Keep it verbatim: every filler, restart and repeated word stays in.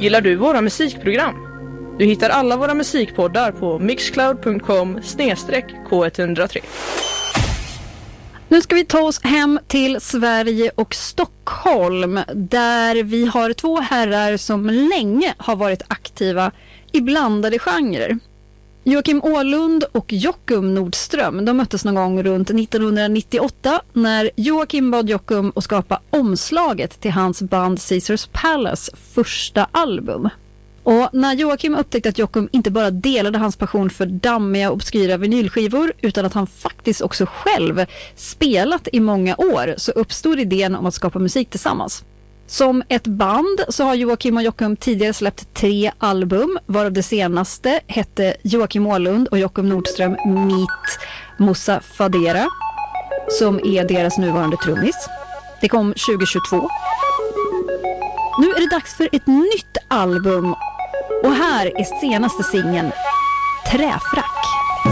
Gillar du våra musikprogram? Du hittar alla våra musikpoddar på mixcloud punkt com snedstreck K ett noll tre. Nu ska vi ta oss hem till Sverige och Stockholm, där vi har två herrar som länge har varit aktiva i blandade genrer. Joakim Åhlund och Joakim Nordström, de möttes någon gång runt nittonhundranittioåtta när Joakim bad Joakim att skapa omslaget till hans band Caesars Palace första album. Och när Joakim upptäckte att Joakim inte bara delade hans passion för dammiga och obskyra vinylskivor utan att han faktiskt också själv spelat i många år, så uppstod idén om att skapa musik tillsammans. Som ett band så har Joakim och Joakim tidigare släppt tre album, varav det senaste hette Joakim Åhlund och Joakim Nordström Meet Moussa Fadera, som är deras nuvarande trummis. Det kom tjugohundratjugotvå. Nu är det dags för ett nytt album och här är senaste singeln Träfrack.